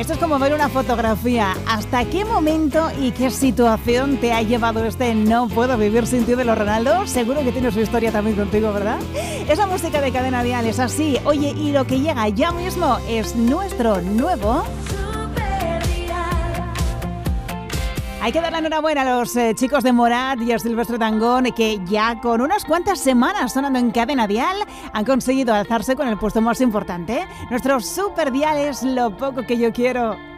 Esto es como ver una fotografía. ¿Hasta qué momento y qué situación te ha llevado este No puedo vivir sin ti de los Ronaldo? Seguro que tiene su historia también contigo, ¿verdad? Esa música de Cadena Dial es así. Oye, y lo que llega ya mismo es nuestro nuevo... Hay que dar la enhorabuena a los chicos de Morat y a Silvestre Dangond, que ya con unas cuantas semanas sonando en Cadena Dial han conseguido alzarse con el puesto más importante. Nuestro super dial es Lo poco que yo quiero.